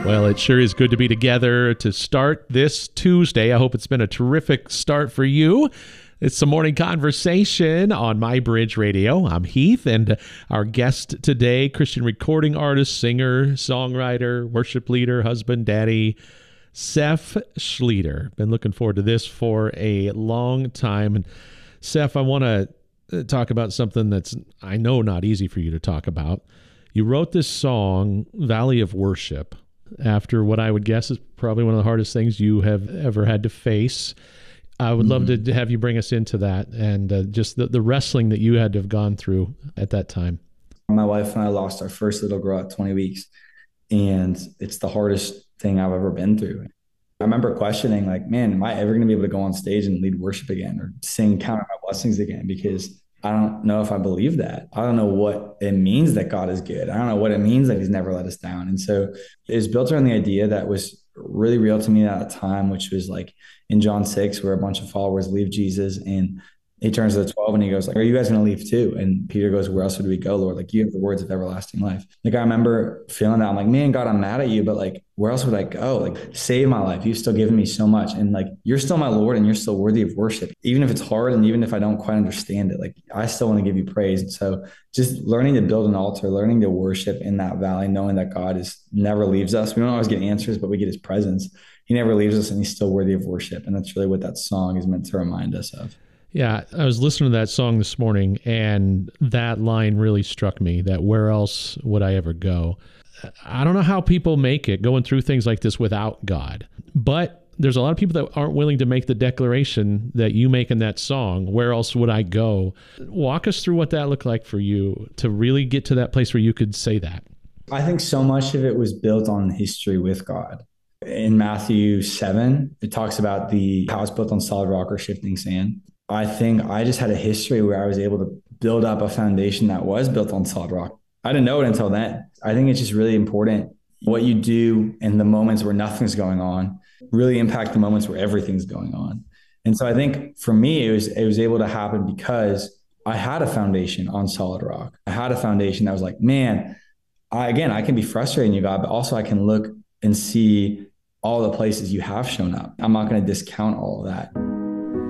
Well, it sure is good to be together to start this Tuesday. I hope it's been a terrific start for you. It's the morning conversation on My Bridge Radio. I'm Heath, and our guest today, Christian recording artist, singer, songwriter, worship leader, husband, daddy, Seph Schlueter. Been looking forward to this for a long time. And Seph, I want to talk about something that's, I know, not easy for you to talk about. You wrote this song, Valley of Worship, after what I would guess is probably one of the hardest things you have ever had to face. I would love to have you bring us into that and just the wrestling that you had to have gone through at that time. My wife and I lost our first little girl at 20 weeks, and it's the hardest thing I've ever been through. I remember questioning, like, man, am I ever going to be able to go on stage and lead worship again or sing Count My Blessings again? Because I don't know if I believe that. I don't know what it means that God is good. I don't know what it means that he's never let us down. And so it was built around the idea that was really real to me at the time, which was like in John 6, where a bunch of followers leave Jesus and he turns to the 12 and he goes, like, are you guys going to leave too? And Peter goes, where else would we go, Lord? Like, you have the words of everlasting life. Like, I remember feeling that. I'm like, man, God, I'm mad at you, but like, where else would I go? Like, save my life. You've still given me so much. And like, you're still my Lord and you're still worthy of worship. Even if it's hard and even if I don't quite understand it, like, I still want to give you praise. And so just learning to build an altar, learning to worship in that valley, knowing that God never leaves us. We don't always get answers, but we get his presence. He never leaves us and he's still worthy of worship. And that's really what that song is meant to remind us of. Yeah, I was listening to that song this morning, and that line really struck me, that where else would I ever go? I don't know how people make it going through things like this without God, but there's a lot of people that aren't willing to make the declaration that you make in that song, where else would I go? Walk us through what that looked like for you to really get to that place where you could say that. I think so much of it was built on history with God. In Matthew 7, it talks about the house built on solid rock or shifting sand. I think I just had a history where I was able to build up a foundation that was built on solid rock. I didn't know it until then. I think it's just really important. What you do in the moments where nothing's going on really impact the moments where everything's going on. And so I think for me, it was able to happen because I had a foundation on solid rock. I had a foundation that was like, man, I can be frustrating you, God, but also I can look and see all the places you have shown up. I'm not going to discount all of that.